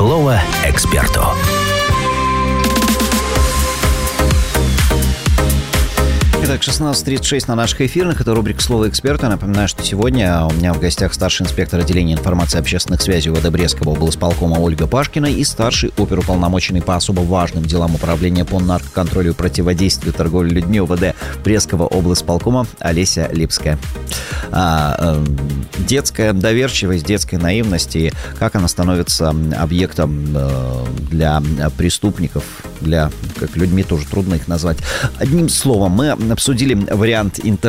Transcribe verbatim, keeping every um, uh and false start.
Слово эксперту. Итак, шестнадцать тридцать шесть на наших эфирных. Это рубрика «Слово эксперта». Напоминаю, что сегодня у меня в гостях старший инспектор отделения информации и общественных связей УВД Брестского облсполкома Ольга Пашкина и старший оперуполномоченный по особо важным делам управления по наркоконтролю и противодействию торговли людьми УВД Брестского облсполкома Олеся Липская. А, э, детская доверчивость, детская наивность и как она становится объектом э, для преступников, для, как людьми тоже трудно их назвать. Одним словом, мы обсудили вариант интернета.